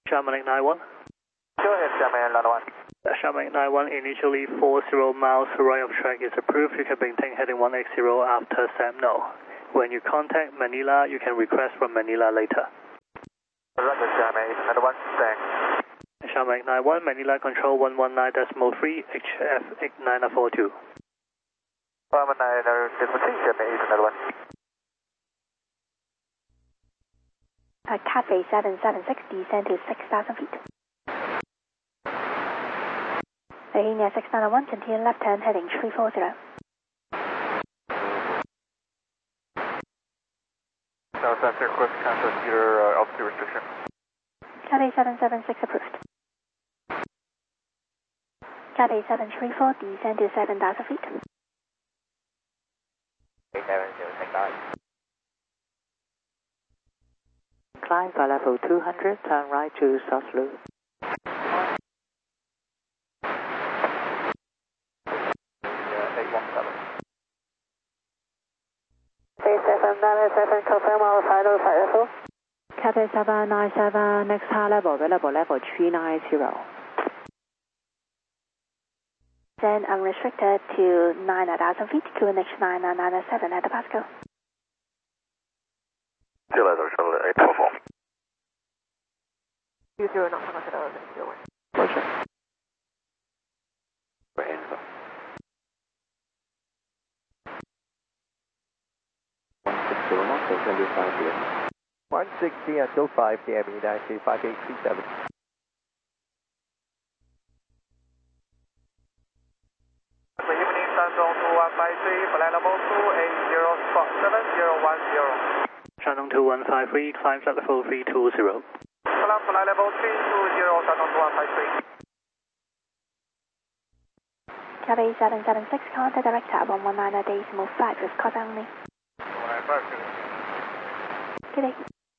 Shamanic 91. Go ahead, Shamanic 91. Shamanic 91, initially 40 miles right of track is approved. You can maintain heading 180 after SAM no. When you contact Manila, you can request from Manila later. Roger, Shamanic 91, thanks. Shamanic 91, Manila control 119.3, HF 8942. 119.3, Shamanic 91. Cathay 776, descend to 6,000 feet. Lahina 691, continue left turn heading 340. No, that's your request to cancel your altitude restriction. Cathay 776 approved. Cathay 734, descend to 7,000 feet. 8706. Climb for level 200, turn right to South Loop. Confirm our final level. Cathay 797, next high level, available level 390. Then unrestricted to 9,000 feet, QNH 9997 at the Pasco. Leather, shuttle 844. 20 knots, consider 01. Roger. Rainbow. 160 knots, until 5 p.m. 160 until 5 p.m. United 5837. Good evening, Shandong 2153, flight level 280 spot 7010. Shandong 2153, climb flight level 320. Flight level 320, Shandong 2153. Cathay 776, contact director 119.5 with cause only. 195, Good day.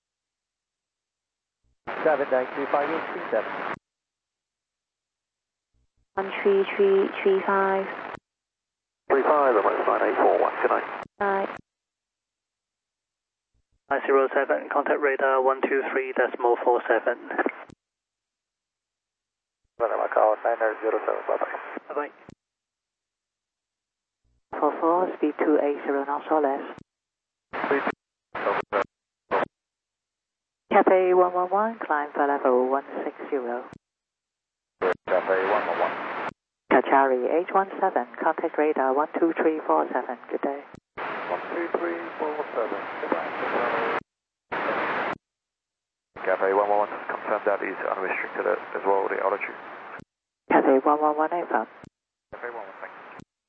7925837. 13335. 35, Emirates 9841, good night. Night. 907, contact radar 123.47. Macau 9007, bye-bye. Bye-bye. 44, speed 280 knots or less. Cathay 111, climb for level 160. Cafe 111. Kachari H17, contact radar 12347. Good day. 12347, goodbye. Cafe 111, just confirm that is unrestricted as well, the altitude. Cathay 111 FM. Cafe 111, thanks.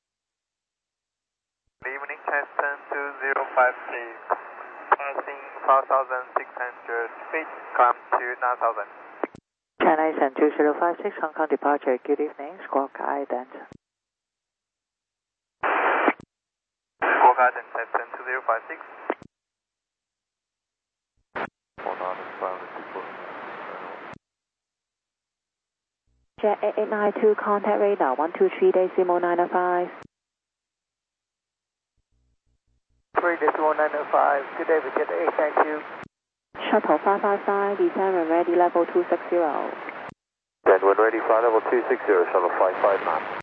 Good evening, Cheston 2056. Passing 4,600 feet, climb to 9,000. China Eastern 2056, Hong Kong departure. Good evening, Squawk Island. Squawk Island, Cheston 2056. 4,500. Jet 8892, contact radar 123.905. 3.905. Good day, we get 892. Shuttle 555, descend when ready, level 260. Then when ready, flight level 260, shuttle 559.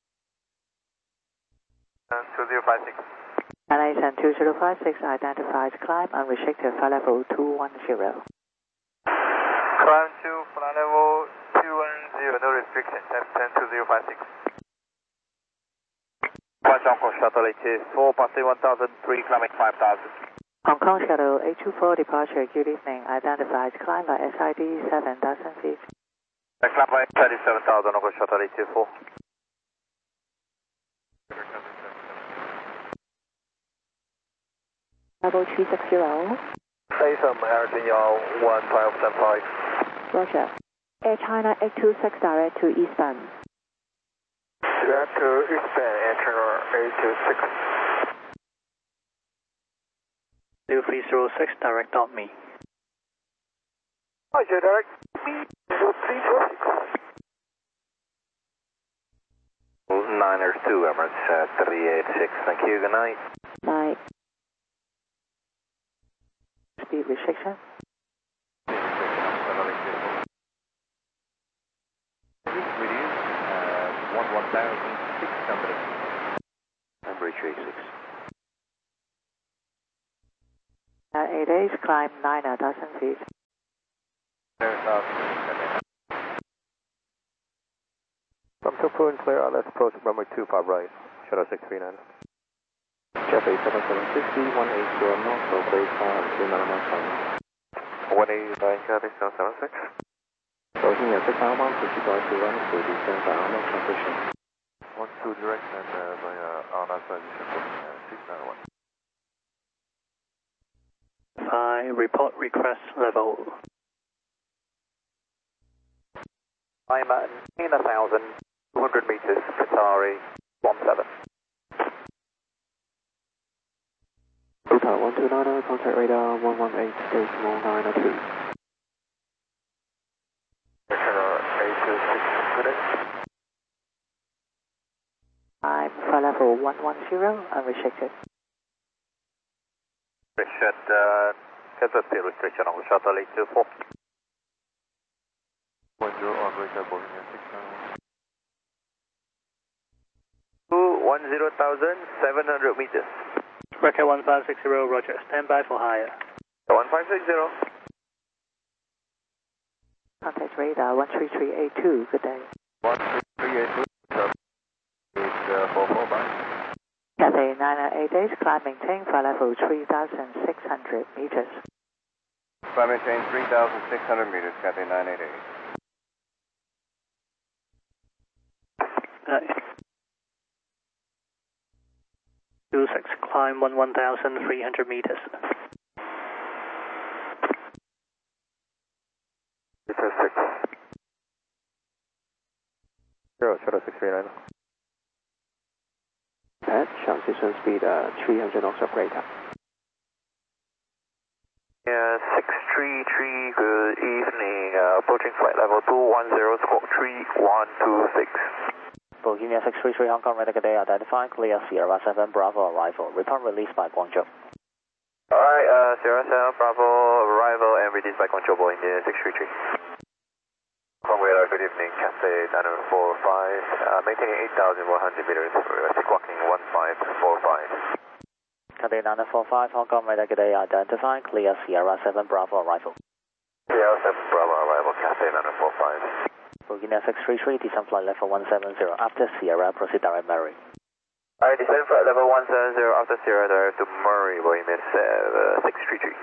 2056. China Eastern 2056, identified climb, unrestricted, flight level 210. Climb to flight level 210, no restriction, Cheston 2056. Hong Kong Shuttle 84, passing 1,003, climbing 5,000. Hong Kong Shuttle 824, departure. Good evening, identified climb by SID 7,000 feet. Climb by 37,000, Hong Kong Shuttle 824. Level 360. Say some Harrison Yaw 1575. Roger. Air China 826, direct to eastbound. Direct to eastbound, Air China 826. 0306, direct on me. Hi, direct. Me, 0306. 902, Emirates 386. Thank you, good night. Night. Speed restriction. 1600. Number 36. 8 days, climb 9,000 feet. From Tupun, clear out, let's approach runway 25 right, Shadow 639. Cathay 7760, 180 north, so base 29 189 Cathay 776. 首先也是台湾proceed to run to descend by Arnold transition. 12 direct and via Arnold transition booking 691. Report request level. I'm at 9,200 meters, Qatari 17. Utah 129, contact radar 118.902. I'm flight level 110, unrestricted. Capacity restriction on shuttle 824. 10 operator Boeing 691. 210,700 meters. Record 1560, roger. Stand by for higher. 1560. Contact radar 13382, good day. 13382. Is 445. Cathay 9 8 days, climb maintain, flight level 3,600 meters. Climb maintain 3,600 meters, Cathay 988. 26, climb 1,300 meters. 6. Zero, Shadow 639. At transition speed 300 knots of radar. 633, good evening. Approaching flight level 210, squawk 3126. Bohemia 633 Hong Kong, ready, good day, identify, clear Sierra 7 Bravo arrival. Report released by Guangzhou. Alright, Sierra 7 Bravo arrival and released by Guangzhou Bohemia 633. Radar, good evening, Cathay 945, maintaining 8,100 meters, squawking 1545. Cathay 945 Hong Kong, ready, good day, identify, clear Sierra 7 Bravo arrival. Sierra 7 Bravo arrival, Cathay 945. Bohemia 633, descend flight level 170, after Sierra, proceed direct Murray. Alright, descend flight level 170, after Sierra, direct to Murray, Bohemia 633.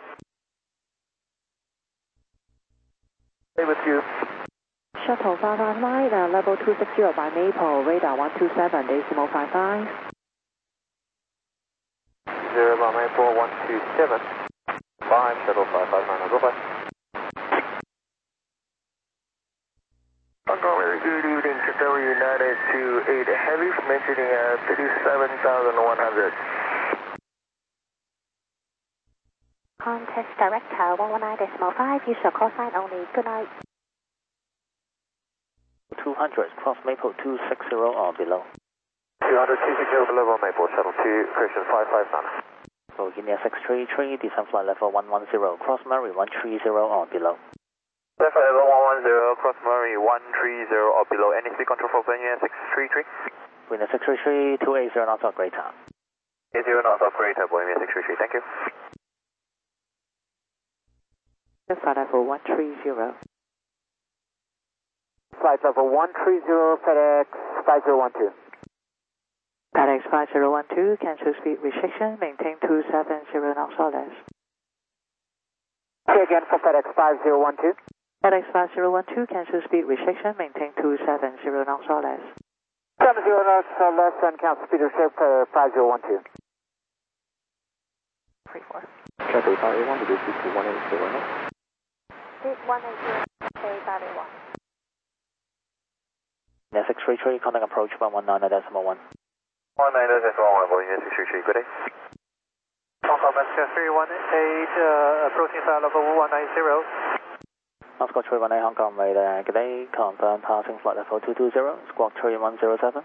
Stay with you. Shuttle 559, level 260 by Maple, radar 127, decimal 55. 0 by Maple 127. 5, shuttle 559, go by. Hong Kong, very good evening, Qatar United 28 Heavy, maintaining 37,100. Contact Director 119.5, use your call sign only. Good night. 200, cross Maple 260 or below. 200, 260 below Maple, shuttle 2, correction 559. Bohemia 633, descend flight level 110, cross Murray 130 or below. Descend flight level 110, cross Murray 130 or below. Any speed control for Bohemia 633? Bohemia 633, 280 knots of greater. 80 knots of greater, Bohemia 633, thank you. Flight level 130. Flight level 130, FedEx 5012. FedEx 5012, cancel speed restriction, maintain 270 knots or less. Say again for FedEx 5012. FedEx 5012, cancel speed restriction, maintain 270 knots or less. 70 knots or less and cancel speed restriction for 5012. 34. Cathay 581 to receive to 180. 180, okay, 581. Bohemia 633, contact approach 119.1. 19.1, Bohemia 633, good day. Hong Kong, Master 318, approaching flight level 190. Moscow 318 Hong Kong, radar, good day, confirm passing flight level 220, squawk 3107.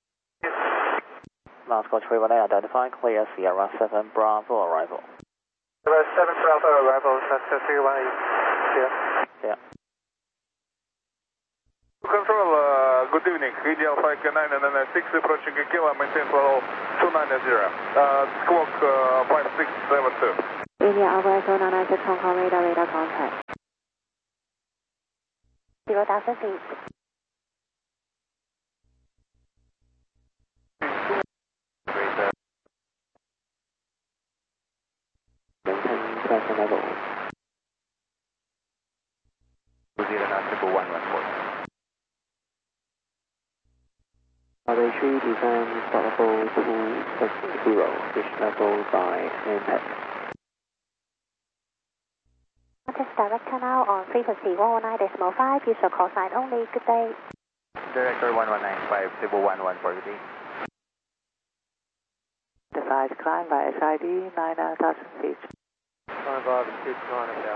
Moscow 318, identify, clear Sierra 7 Bravo arrival. Sierra 7 Bravo arrival, Master 318, yeah. Yeah. Control, good evening. VGL 5K9 approaching Kilo, maintain level 290. Squawk 5672. India Alpha Echo 996 Hong Kong radar contact. 0,000 feet. Maintain present level. 09114. Runway 3, descend start level 260, reach level by impact. Contact direct channel on frequency 119.5, use your call sign only. Good day. Director 1195, table 1143. Device climb by SID 9,000 feet. Climb by altitude 200,000,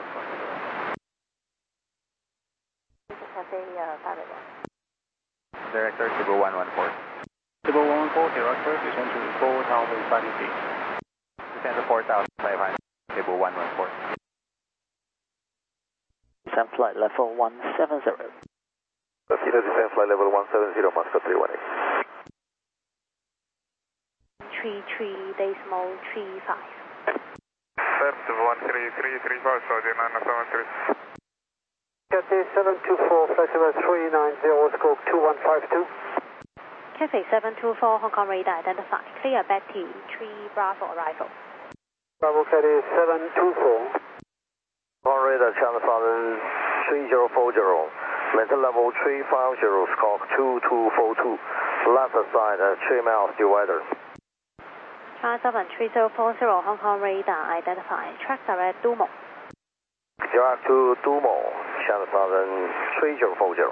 Director table 114. Table 114, director, descend to 4,500 feet. Descend to 4,500, table 114. Descend flight level 170. Kilo descend flight level 170, Moscow 318. 33 decimal 35. Left 13335, Saudi 973. Cathay 724, flight level 390, scope 2152. Cathay 724, Hong Kong radar identified. Clear Betty 3 Bravo arrival. Bravo Cathay 724. Hong Kong radar channel southern 3040. Maintain level 350, squawk 2242. Left side 3 miles divider. China 73040, Hong Kong radar identified. Track direct Dumo. Direct to Dumo, channel southern 3040.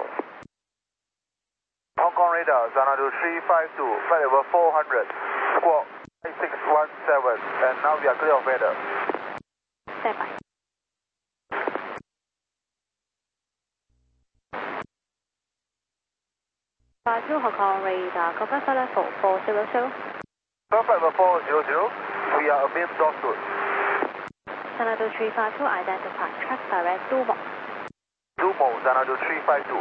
Hong Kong radar, Xanadu 352, flight level 400, squawk 8617, and now we are clear of weather. Stand by. To Hong Kong radar, confirm flight level 400. Flight level 400, we are abeam Dogwood. Xanadu 352 identified. Track direct Dumo. Dumo, Xanadu 352.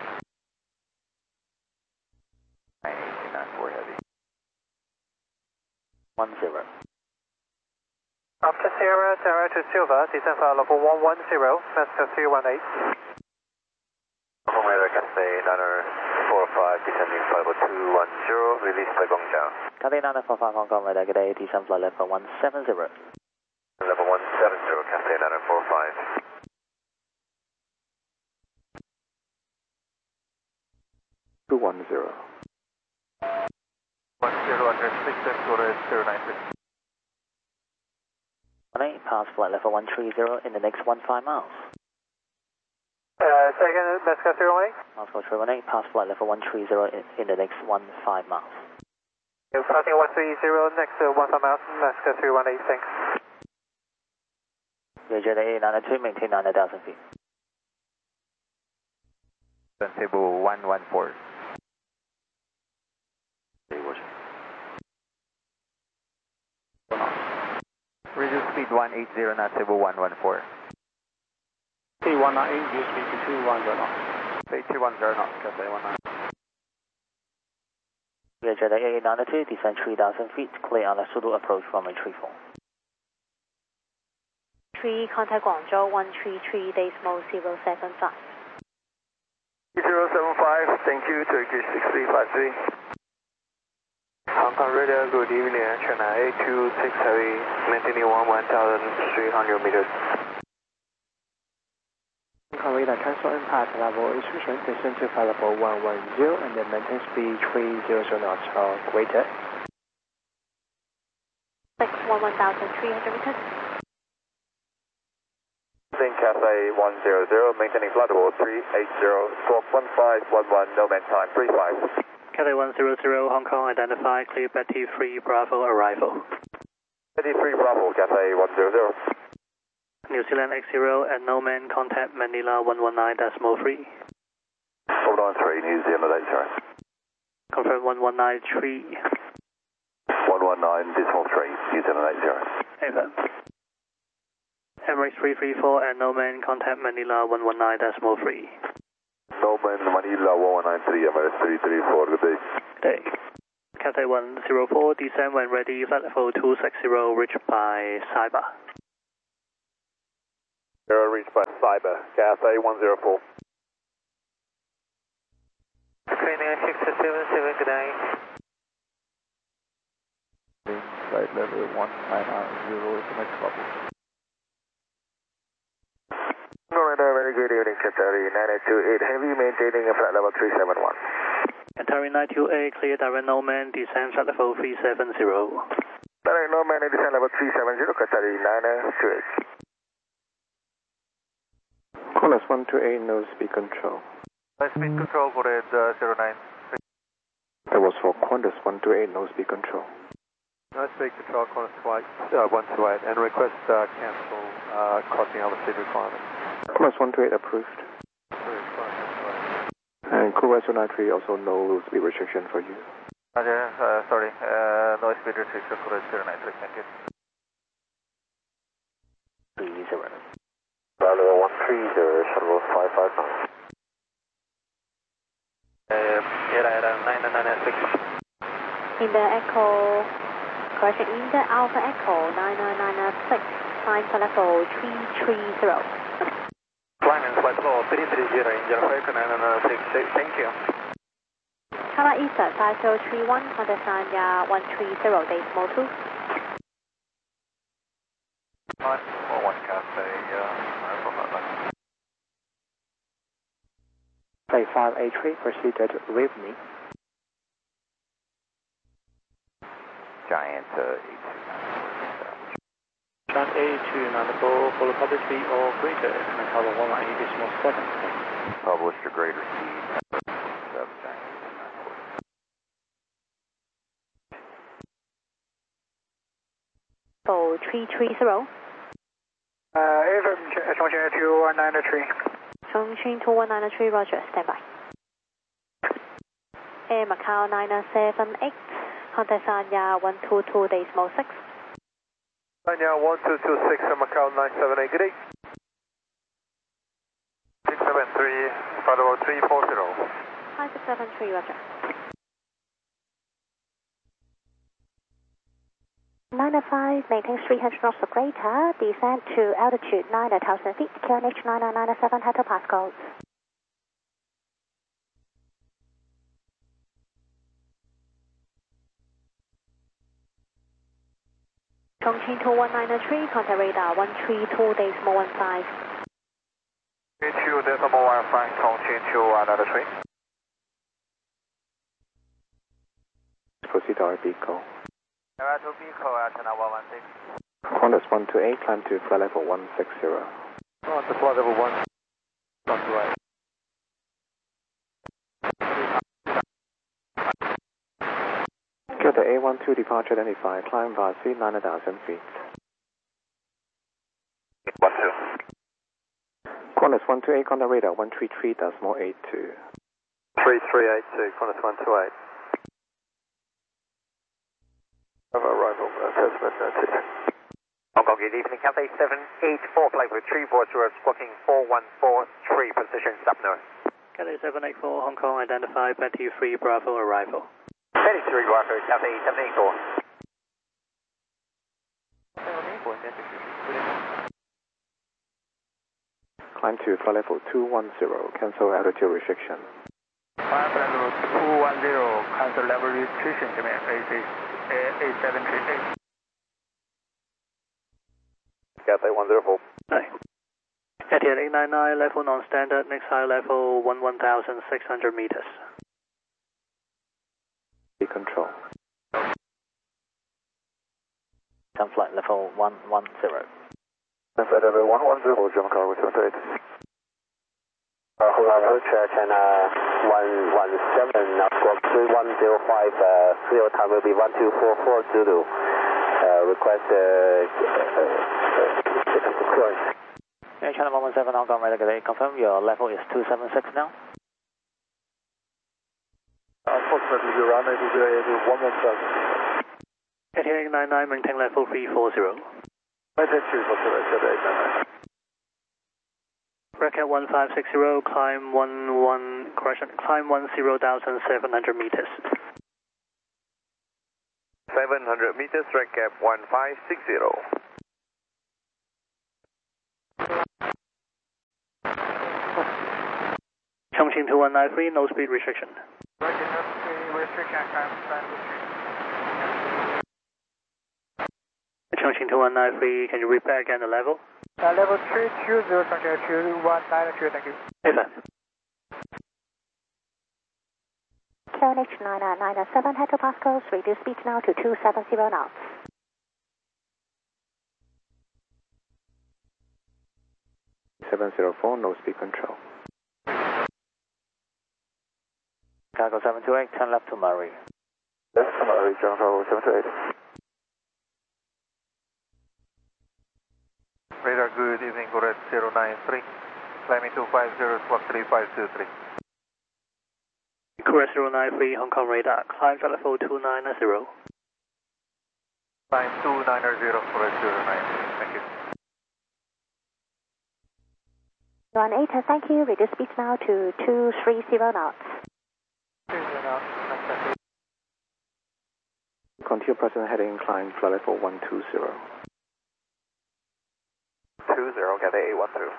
989 for heavy. 10. After Sierra, direct to Silver, descend flight level 110, Master 318. Hong Kong radar Cathay 945, descending flight level 210, release by Guangzhou. Cathay 945 Hong Kong radar, good day, descend flight level 170. Level 170, Cathay 945. 210. 096, 18, pass flight level 130 in the next 15 miles. Second, Moscow 318. Moscow 318, pass flight level 130 in the next 15 miles. Passing 130, next 15 miles, Moscow 318, thanks. JJ 892, maintain 9,000 feet. Table 114. Reduce speed 180, not table 114. T198, use speed to 210 knots. Say 210 knots, Cathay 19. JJ 892, descend 3,000 feet, clear on the Sulu approach runway 34. 3 contact Guangzhou 133 decimal 075. 075, thank you, Turkish 6353. Hong Kong radar, good evening, China 826 heavy, maintaining 1,300 meters. Hong Kong radar cancel impact level instruction, descend to flight level 110 and then maintain speed 300 knots or greater. 1,300 meters. Cathay 100, maintaining flight level 380, squawk 1511, no man time, 35. Cathay 100, Hong Kong identified, clear Betty 3 Bravo arrival. Betty 3 Bravo, Cathay 100. New Zealand X0 and no man contact Manila 119.3. Hold on 3, New Zealand 80. Confirm 1193. 119.3, New Zealand 80. Over. Emirates 334 and no man contact Manila 119.3. Melbourne, Manila 1193, Emirates 334, good day. Good day. Cathay 104, descend when ready, flight level 260, reached by Cyber. Reached by Cyber, Cathay 104. Training 677, good day. Flight level 190 is the next level. Very good evening, Qatari 928 Heavy, maintaining a flight level 371. Qatari 928, clear direct Nomad, descend flight level 370. Direct Nomad, descend level 370, Qatari 928. Qantas 128, no speed control. Speed control for it, 09. That was for Qantas 128, no speed control. No speed control, Qantas 128, and request cancel crossing altitude requirements. Qantas 128 approved. And Kuwait 293 also no speed restriction for you. Roger, sorry, no speed restriction for 093, thank you. 30. Bravo 130, shuttle 559. Era 996. In the Echo, correction, in the Alpha Echo 9996, climb for level 330. Climb and flight level 330, Angel Falcon 996, thank you. Tower Eastern 5031, contact Sanya 130, decimal 2. 941 Cathay, Flight 583, proceeded with me. Giant 8294. Giant 8294, follow public speed or greater, and cover 198.7. Published or greater speed. Sub Giant 330. Chongqing 2193. Chongqing 2193, roger, standby. Air Macau 978, contact Sanya 122, decimal 6. Sanya 1226, Macau 978, good day. 673, flight level 340. 5673, roger. 905, maintain 300 knots or greater, descend to altitude 9,000 feet, QNH 9997 hectopascals. Chongqing 2193, contact radar 132, decimal 15. 32, decimal 15, Chongqing 2193. Proceed our vehicle. Aero vehicle at 116. Qantas 128, climb to flight level 160. On to flight level 1. On to right. Get the A12 departure identified, climb via 9,000 feet. 12. Qantas 128, contact radar 133.82. 3382, Qantas 128. Arrival, assessment noted. Hong Kong, good evening, Cathay 784, flight with 340, squawking 4143, position subnorth. Cathay 784, Hong Kong, identify Betty 3 Bravo arrival. Betty 3 Bravo, Cathay 784. Climb to flight level 210, cancel altitude restriction. Flight level 210, cancel level restriction, A738. Cathay 104. Hi. Etihad 899, level non-standard, next high level 11,600 meters. Control. Some flight level 110. Flight level 110, German car with 78. Approach China 117, now squawk 3105, clear time will be 1244 Zulu. Request clearance. Air China 117, Hong Kong, radar, good day. Confirm your level is 276 now. Unfortunately, your runway will be 117. Etihad 899, maintain level 340. Maintain 340, Cathay 899. Bracket 1560, climb 10,700 meters. 700 meters, track gap 1560. Chongqing 2193, no speed restriction. Chongqing 2193, can you repeat again the level? Level 320, Chongqing 2193, thank you. Yes, sir. QNH 9997 hectopascals, reduce speed now to 270 knots. No speed control. Cargo 728, turn left to Murray. Left to Murray, John Bravo 728. Radar, good evening, correct 093. Climbing 250, squawk 3523. Correct 093, Hong Kong radar, climb flight level 290. Climb 290, correct 093, thank you. 18, thank you, reduce speed now to 230 knots. Continue present heading, climb flight level 120. 20, Cathay 812.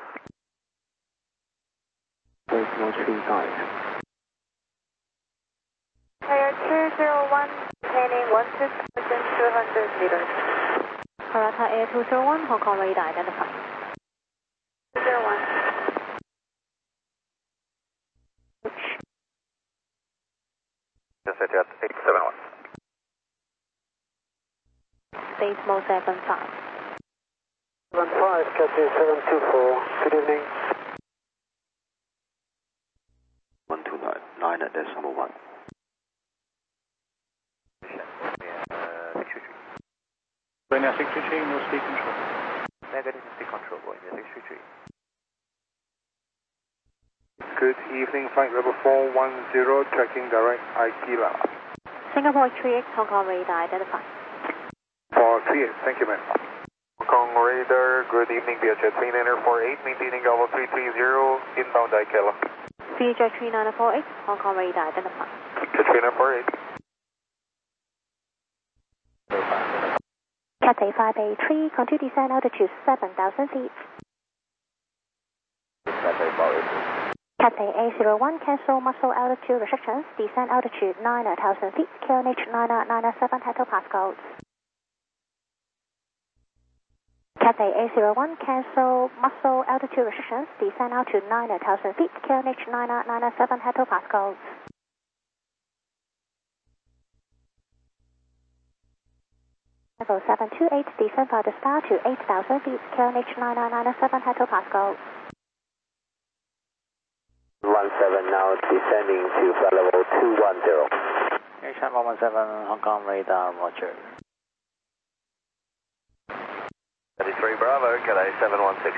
Decimal 35. Player 201, maintaining 16,200 meters. Parata Air 201, Hong Kong radar identified. 201. Just set you at 871. Decimal 75. 75, Cathay 724, good evening. 129 at decimal 1. 633, no speed control. Negative speed control, going 633. Good evening, flight level 410, tracking direct Aikila. Singapore 3X, Hong Kong radar identified. For 3, thank you, ma'am. Hong Kong radar, good evening, VHF 3948, maintaining level 330, inbound Aikila. VHF 3948, Hong Kong radar identified. 3948. Cathay 583, continue descend altitude 7,000 feet. Cathay 583. Cathay A01, cancel muscle altitude restrictions, descend altitude 9,000 feet, QNH 9997 hectopascals. Cathay A01, cancel muscle altitude restrictions, descend altitude 9,000 feet, QNH 9997 hectopascals. Level 728, descend for the star to 8,000 feet, QNH 9997 hectopascals. 17 now descending to flight level 210. Asia 117, Hong Kong radar, roger. 33 Bravo, Cathay 716.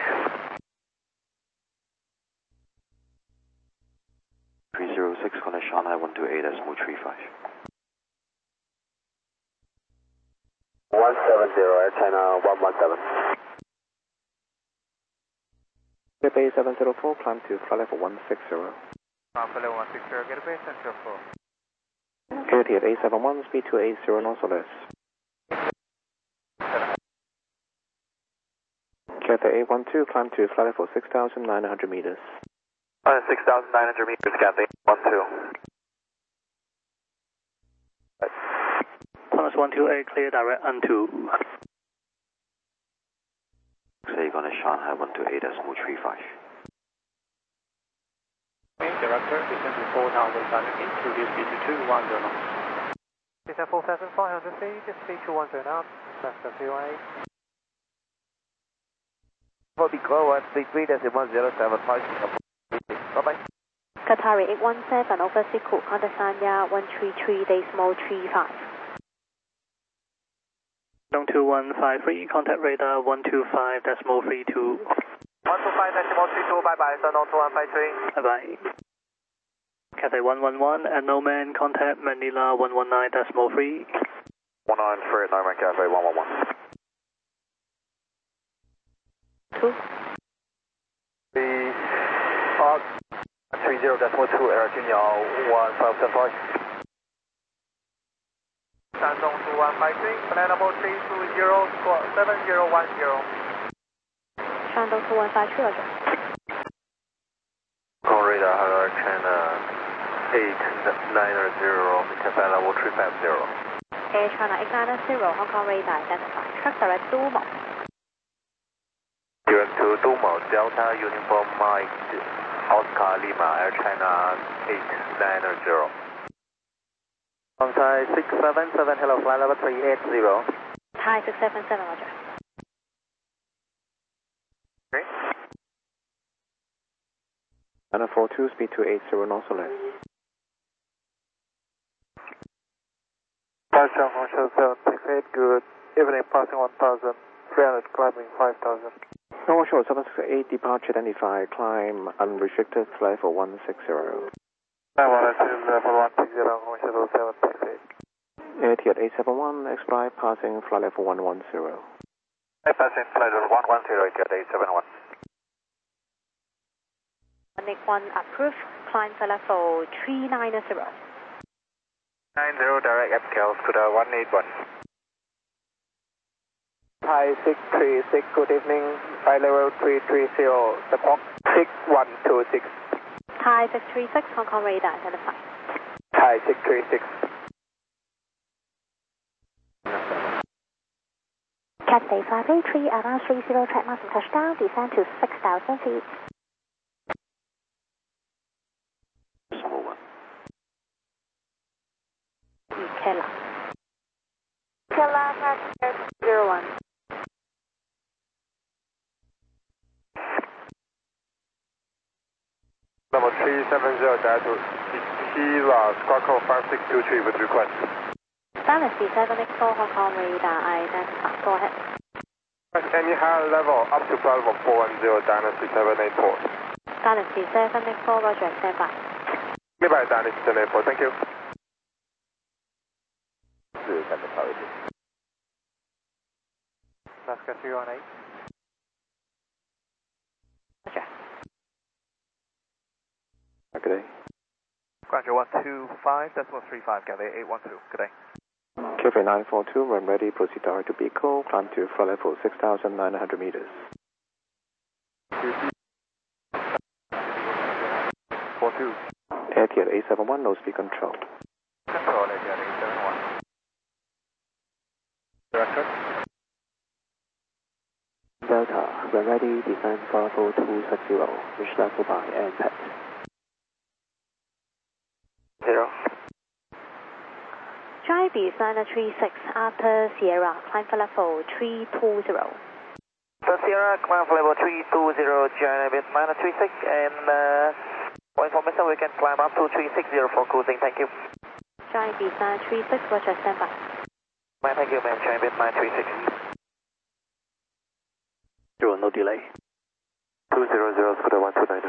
306, connect Shanghai 128, decimal 35. 170, Air China 117. Cathay 704, climb to flight level 160. Flight level 160, get a base center 4. Clarity at 871, speed 280 knots or less. Cathay 812, climb to flight level 6,900 meters. 6,900 meters, Cathay 12. Thomas 128, clear direct onto. So you're going to Shanghai 128, decimal 35. Director, descend to 4,500 feet, reduce speed to 210 knots. Descend 4,500 feet, speed 210 knots, left of 218. For Decor 133.107, bye-bye. Qatari 817, over Sikuk, understand ya 133.35. Long 2153, contact radar 125.32. 125.32, bye-bye, Shandong 2153. Bye-bye. Cathay 111, at no man, contact Manila 119.3. 19 for Norman Cathay 111. 2. The 30.2 Air Junior 1575. 山东2153, plan about 320, squawk 7010. 山东2153 Roger. Call radar, hello China 890, maintain level 350. Air China 890, Hong Kong radar identified. Track direct Dumo. Direct to Dumo, Delta Uniform Mike, Oscar Lima, Air China 890. On Thai 677, hello, flight level 380. Thai 677 Roger. Okay. China 42, speed 280, knots or less. 5747, good. Evening, passing 1,000, 300, climbing 5,000. North Shore 768, departure identified, climb unrestricted, flight for 160. 912, level 160, commercial 768. Etihad 871, X-Flight passing flight level 110. Passing flight level 110, Etihad 871. Nick 1 approved. Climb for level 390. 90, direct FKL to the 181. Thai 636, good evening. Flight level 330, squawk 6126. Thai 636, Hong Kong radar identified. Thai 636. Cathay 583, around 30, track mass and touchdown, descend to 6,000 feet. Kela. Kela, pass 01. Number 370, dial to Kila, squawk code 5623 with request. Dynasty 7X4, Hong Kong radar identified. Go ahead. Any higher level up to flight level 410, Dynasty 784. Dynasty 7X4, Roger, stand by. Goodbye, Dynasty 784, thank you. Alaska 318. Roger. Good day. Graduate 125, decimal 35, Cathay 812, good day. Cafe 942, run ready, proceed direct to Bicol, climb to flight level 6,900 meters. 42. Etihad 871, no speed control. Control, Etihad 871. Director. Delta, run ready, descend flight level 260, reach level by impact. 0. Drive Sierra 36 after Sierra, climb for level 320. So Sierra, climb for level 320, China bit -36, and for information we can climb up to 360 for cruising, thank you. Drive Sierra 36, Roger, stand by. Thank you, ma'am, China bit 936. 0, no delay. 200, for the 129.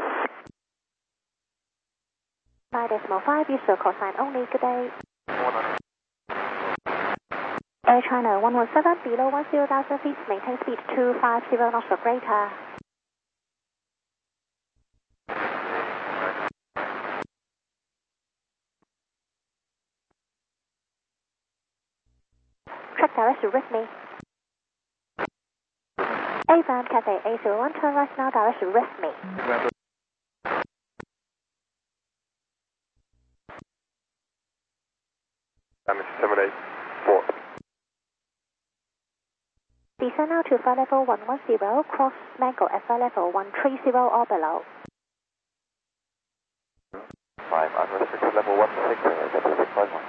9.5, use the call sign only, good day. Air China 117, below 10,000 feet, maintain speed 250 knots or greater. Track direct to Rhythmy. A-Van Cathay 801, turn right now, direct to Rhythmy. Damage 784. Descend now to flight level 110, cross Mango at flight level 130 or below. 5, unrestricted level 160, Delta 651.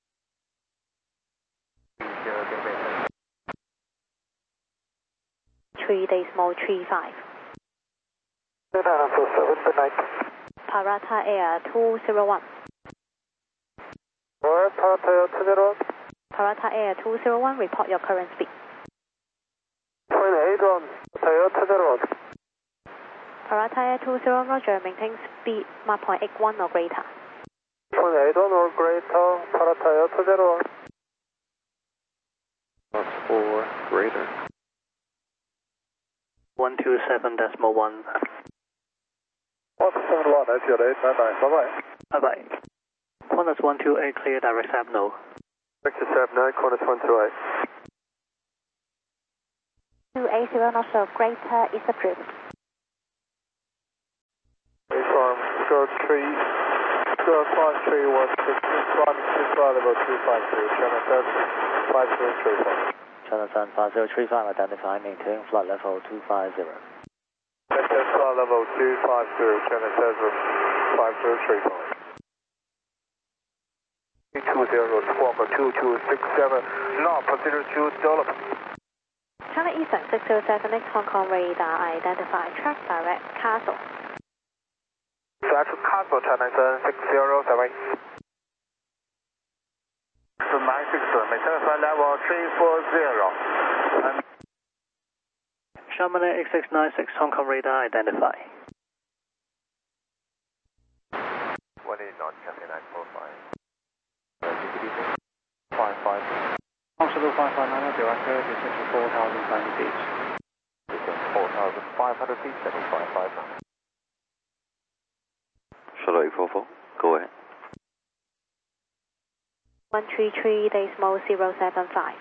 3 days more, 35. Delta 47, good night. Parata Air 201. Parata 201. Parata Air 201, report your current speed. 81, Toyota 201. Parata Air 201, Roger, maintain speed Mach 0.81 or greater. 81 or greater, Parata Air 201. Or greater. 127.1. 127, 1, Asia 899, bye-bye. Bye-bye. Qantas 128 clear direct SAP no. Direct to SAP no, Qantas 128. 280 knots greater is approved. From stroke 3, stroke 13 was 16, climbing to flight level 250, Channel 75035. Channel 75035, identify, maintain flight level 250. Maintain flight level 250, Channel 75035. 220, squawk 2267, now procedure to develop. China Eastern 607X Hong Kong radar, identify track direct Castle. Track Castle, China Eastern 607. 960, maintain flight level 340. Chamonix X696 Hong Kong radar identify. 28 knots, Cathay 945. 55. Also 559, director, descend to 4,500 feet. Descend 4,500 feet, 755. Shuttle 844, go ahead. 133.075.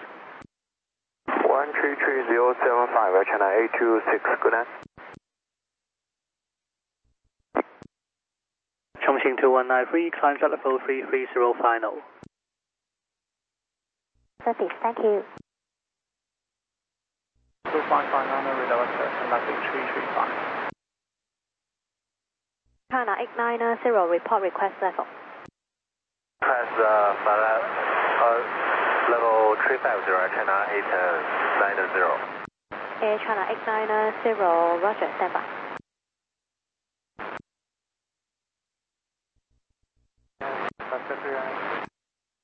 133.075, China 826, good night. Chongqing 2193, climb flight level 330 final. Perfect, thank you. 2559, redirect and landing 335. China 890, report request level. Press level 350, China 890. Air China 890, roger, standby.